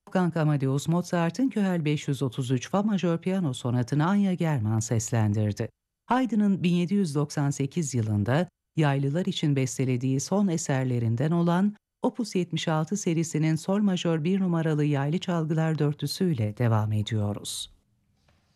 Wolfgang Amadeus Mozart'ın Köhel 533 Fa majör piyano sonatını Anya German seslendirdi. Haydn'ın 1798 yılında yaylılar için bestelediği son eserlerinden olan Opus 76 serisinin sol majör bir numaralı yaylı çalgılar dörtlüsüyle devam ediyoruz.